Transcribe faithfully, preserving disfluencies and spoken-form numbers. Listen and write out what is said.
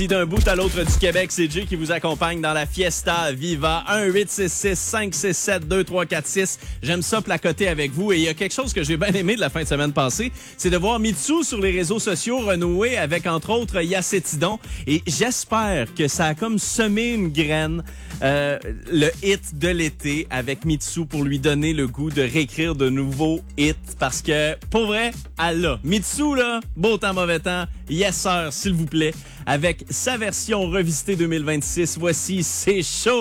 Puis d'un bout à l'autre du Québec, c'est Jay qui vous accompagne dans la Fiesta Viva. un huit six six cinq six sept deux trois quatre six. J'aime ça placoter avec vous. Et il y a quelque chose que j'ai bien aimé de la fin de semaine passée, c'est de voir Mitsou sur les réseaux sociaux renouer avec, entre autres, Yacétidon. Et j'espère que ça a comme semé une graine, euh, le hit de l'été avec Mitsou pour lui donner le goût de réécrire de nouveaux hits. Parce que, pour vrai, elle l'a. Mitsou, là, beau temps, mauvais temps, yes sir, s'il vous plaît, avec sa version revisitée deux mille vingt-six. Voici C'est chaud!